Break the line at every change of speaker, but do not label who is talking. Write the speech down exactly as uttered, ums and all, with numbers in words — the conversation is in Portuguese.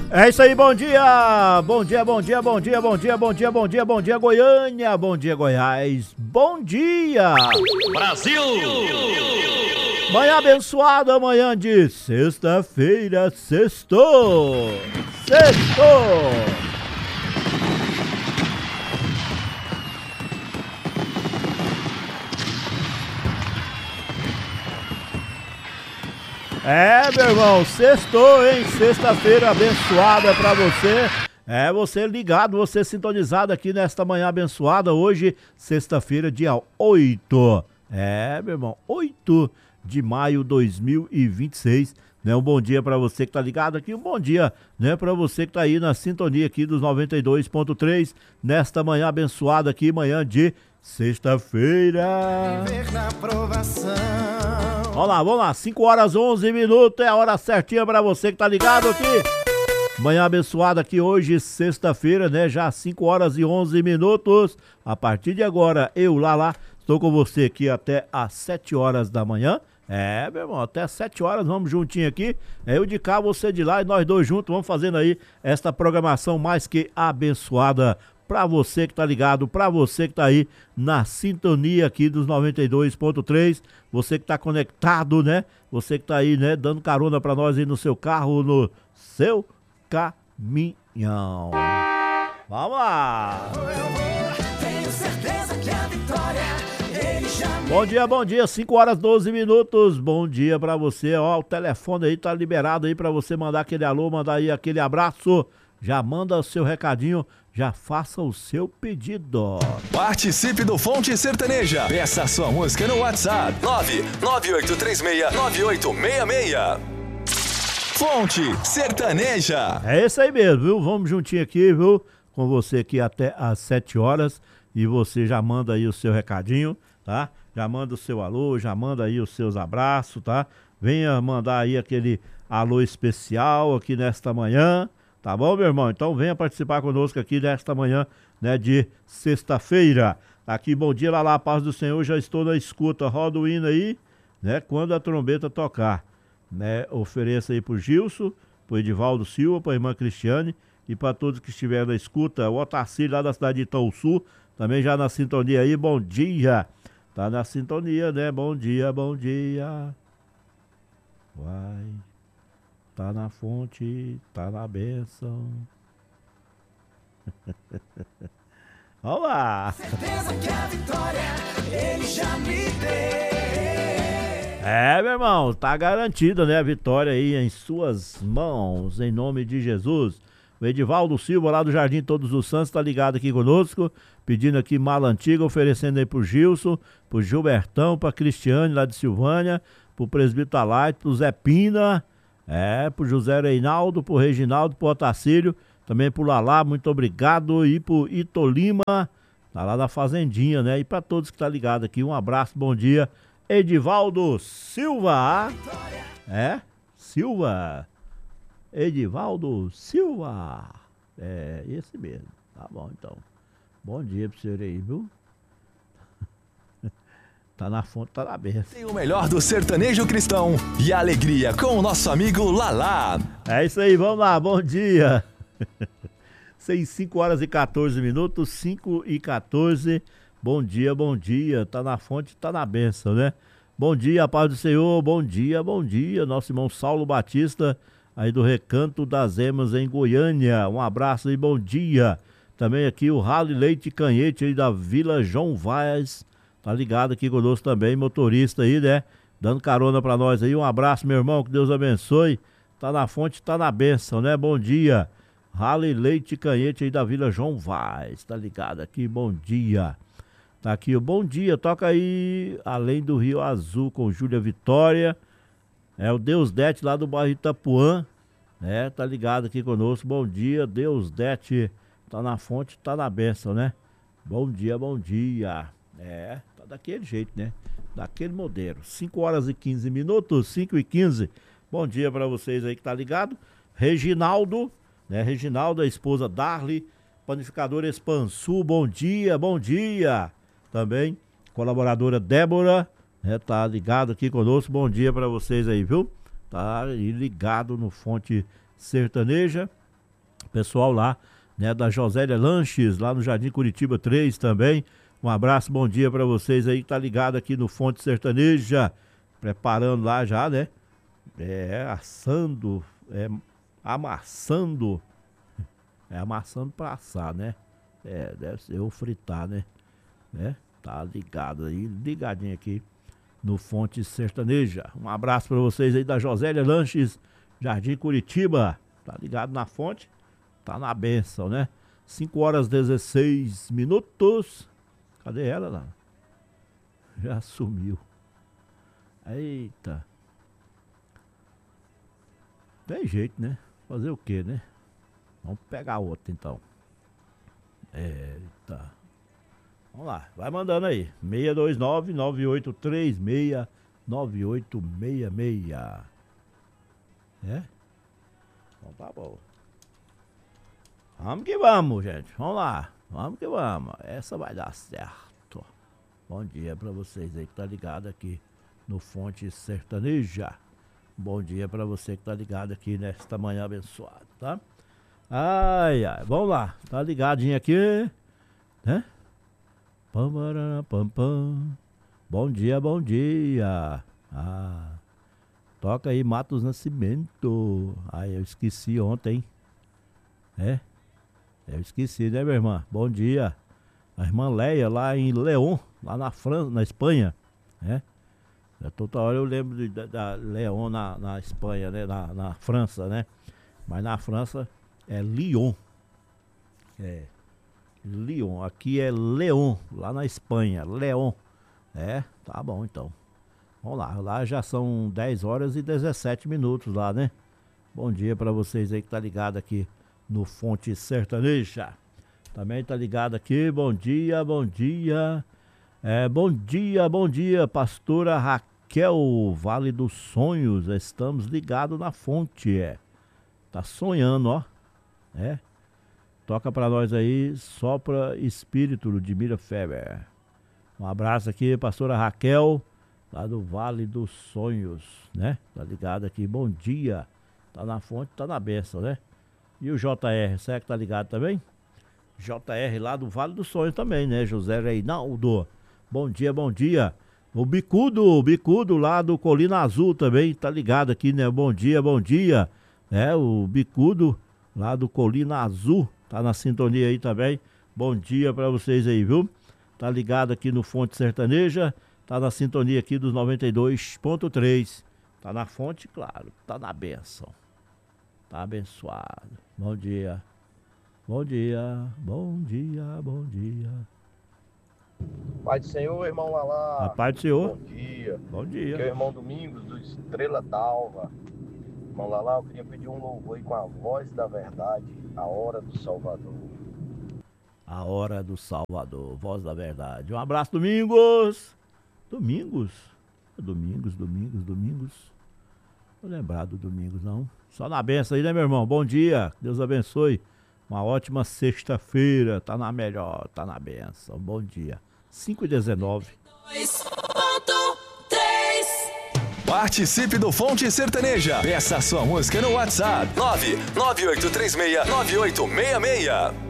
É isso aí, bom dia! Bom dia, bom dia, bom dia, bom dia, bom dia, bom dia, bom dia, Goiânia, bom dia, Goiás, bom dia!
Brasil!
Manhã abençoada, manhã de sexta-feira, sextou! Sextou! É, meu irmão, sextou, hein? Sexta-feira abençoada pra você. É, você ligado, você sintonizado aqui nesta manhã abençoada. Hoje, sexta-feira, dia oito. É, meu irmão, oito de maio de dois mil e vinte e seis. Né? Um bom dia pra você que tá ligado aqui. Um bom dia, né, pra você que tá aí na sintonia aqui dos noventa e dois ponto três. Nesta manhã abençoada aqui, manhã de sexta-feira. Vamos lá, vamos lá, cinco horas onze minutos, é a hora certinha pra você que tá ligado aqui. Manhã abençoada aqui hoje, sexta-feira, né, já cinco horas e onze minutos. A partir de agora, eu, Lala, estou com você aqui até às sete horas da manhã. É, meu irmão, até às sete horas, vamos juntinho aqui. É eu de cá, você de lá e nós dois juntos, vamos fazendo aí esta programação mais que abençoada pra você que tá ligado, pra você que tá aí na sintonia aqui dos noventa e dois ponto três, você que tá conectado, né? Você que tá aí, né, dando carona pra nós aí no seu carro, no seu caminhão. Vamos lá! Bom dia, bom dia, cinco horas doze minutos, bom dia pra você, ó, o telefone aí tá liberado aí pra você mandar aquele alô, mandar aí aquele abraço, já manda o seu recadinho, já faça o seu pedido.
Participe do Fonte Sertaneja. Peça a sua música no WhatsApp nove nove oito três seis nove oito seis seis. Fonte Sertaneja.
É isso aí mesmo, viu? Vamos juntinho aqui, viu? Com você aqui até às sete horas. E você já manda aí o seu recadinho, tá? Já manda o seu alô, já manda aí os seus abraços, tá? Venha mandar aí aquele alô especial aqui nesta manhã. Tá bom, meu irmão? Então venha participar conosco aqui nesta manhã, né, de sexta-feira. Aqui, bom dia, lá lá, paz do Senhor, já estou na escuta, roda o hino aí, né, quando a trombeta tocar, né, ofereça aí pro Gilson, pro Edivaldo Silva, pra irmã Cristiane e para todos que estiverem na escuta, o Otacílio lá da cidade de Itaúsu, também já na sintonia aí, bom dia, tá na sintonia, né, bom dia, bom dia, vai... Tá na fonte, tá na bênção. Vamos lá! Certeza que a vitória ele já me deu. É, meu irmão, tá garantida, né, a vitória aí em suas mãos, em nome de Jesus. O Edivaldo Silva lá do Jardim Todos os Santos tá ligado aqui conosco, pedindo aqui mala antiga, oferecendo aí pro Gilson, pro Gilbertão, pra Cristiane lá de Silvânia, pro Presbítero Alaite, pro Zé Pina. É, pro José Reinaldo, pro Reginaldo, pro Otacílio, também pro Lalá, muito obrigado, e pro Itolima, tá lá da Fazendinha, né, e pra todos que tá ligado aqui, um abraço, bom dia, Edivaldo Silva, é, Silva, Edivaldo Silva, é, esse mesmo, tá bom então, bom dia pro senhor aí, viu? Tá na fonte, tá na bênção.
Tem o melhor do sertanejo cristão e a alegria com o nosso amigo Lalá.
É isso aí, vamos lá, bom dia. Seis, cinco horas e quatorze minutos, cinco e quatorze. Bom dia, bom dia. Tá na fonte, tá na bênção, né? Bom dia, paz do Senhor, bom dia, bom dia. Nosso irmão Saulo Batista, aí do Recanto das Emas, em Goiânia. Um abraço e bom dia. Também aqui o Rally Leite Canhete, aí da Vila João Vaz. Tá ligado aqui conosco também, motorista aí, né? Dando carona pra nós aí. Um abraço, meu irmão, que Deus abençoe. Tá na fonte, tá na bênção, né? Bom dia. Rally Leite Canhete aí da Vila João Vaz. Tá ligado aqui, bom dia. Tá aqui o bom dia. Toca aí Além do Rio Azul com Júlia Vitória. É o Deus Dete lá do bairro Itapuã. É, tá ligado aqui conosco. Bom dia, Deus Dete. Tá na fonte, tá na bênção, né? Bom dia, bom dia. É, tá daquele jeito, né? Daquele modelo. cinco horas e quinze minutos, cinco e quinze. Bom dia pra vocês aí que tá ligado. Reginaldo, né? Reginaldo, a esposa Darly, panificadora Expansul, bom dia, bom dia. Também, colaboradora Débora, né? Tá ligado aqui conosco, bom dia pra vocês aí, viu? Tá aí ligado no Fonte Sertaneja. Pessoal lá, né, da Josélia Lanches, lá no Jardim Curitiba três também. Um abraço, bom dia pra vocês aí que tá ligado aqui no Fonte Sertaneja. Preparando lá já, né? É, assando, é, amassando. É, amassando pra assar, né? É, deve ser ou fritar, né? É, tá ligado aí, ligadinho aqui no Fonte Sertaneja. Um abraço pra vocês aí da Josélia Lanches, Jardim Curitiba. Tá ligado na fonte? Tá na bênção, né? cinco horas e dezesseis minutos. Cadê ela lá? Já sumiu. Eita. Tem jeito, né? Fazer o quê, né? Vamos pegar outra então. Eita. Vamos lá, vai mandando aí. seis dois nove, nove oito três seis, nove oito seis seis. É? Então tá bom. Vamos que vamos, gente. Vamos lá. Vamos que vamos. Essa vai dar certo. Bom dia pra vocês aí que tá ligado aqui no Fonte Sertaneja. Bom dia pra você que tá ligado aqui nesta manhã abençoada, tá? Ai, ai. Vamos lá. Tá ligadinho aqui, né? Pam, pam, pam, pam. Bom dia, bom dia. Ah. Toca aí Matos Nascimento. Ai, eu esqueci ontem. É? Eu esqueci, né, minha irmã? Bom dia. A irmã Leia, lá em León, lá na França, na Espanha, né? Toda hora eu lembro de, da, da León na, na Espanha, né? Na, na França, né? Mas na França é Lyon. É. Lyon. Aqui é León, lá na Espanha. León. É, tá bom então. Vamos lá. Lá já são dez horas e dezessete minutos lá, né? Bom dia pra vocês aí que tá ligado aqui no Fonte Sertaneja. Também tá ligado aqui, bom dia, bom dia. É, bom dia, bom dia, pastora Raquel, Vale dos Sonhos. Estamos ligados na fonte, é. Tá sonhando, ó. É. Toca pra nós aí, Sopra Espírito, de Mira Feber. Um abraço aqui, pastora Raquel, lá do Vale dos Sonhos, né? Tá ligado aqui, bom dia. Tá na fonte, tá na bênção, né? E o J R, será que tá ligado também? J R lá do Vale dos Sonhos também, né? José Reinaldo. Bom dia, bom dia. O Bicudo, o Bicudo lá do Colina Azul também tá ligado aqui, né? Bom dia, bom dia. É, o Bicudo lá do Colina Azul tá na sintonia aí também. Bom dia pra vocês aí, viu? Tá ligado aqui no Fonte Sertaneja. Tá na sintonia aqui dos noventa e dois ponto três. Tá na fonte, claro. Tá na bênção. Tá abençoado. Bom dia. Bom dia. Bom dia. Bom dia.
Pai do Senhor, irmão Lalá.
A paz do Senhor.
Bom dia.
Bom dia.
Aqui é o irmão Domingos, do Estrela d'Alva. Irmão Lalá, eu queria pedir um louvor aí com a voz da verdade, a hora do Salvador.
A hora do Salvador, voz da verdade. Um abraço, Domingos. Domingos? Domingos, Domingos, Domingos. Não vou lembrar do Domingos, não. Só na benção aí, né, meu irmão? Bom dia, Deus abençoe. Uma ótima sexta-feira. Tá na melhor, tá na benção. Bom dia. cinco e dezenove.
Participe do Fonte Sertaneja. Peça a sua música no WhatsApp nove nove oito três seis nove oito seis seis.